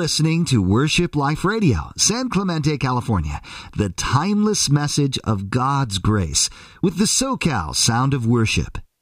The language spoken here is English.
listening to Worship Life Radio, San Clemente, California, the timeless message of God's grace with the SoCal Sound of Worship.